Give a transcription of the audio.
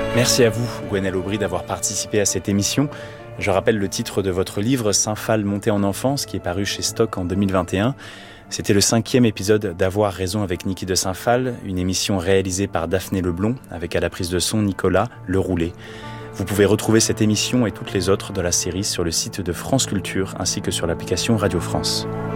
Merci à vous, Gwenaëlle Aubry, d'avoir participé à cette émission. Je rappelle le titre de votre livre, Saint-Phal monté en enfance, qui est paru chez Stock en 2021. C'était le 5e épisode d'Avoir raison avec Niki de Saint-Phal, une émission réalisée par Daphné Leblond, avec à la prise de son Nicolas Leroulet. Vous pouvez retrouver cette émission et toutes les autres de la série sur le site de France Culture, ainsi que sur l'application Radio France.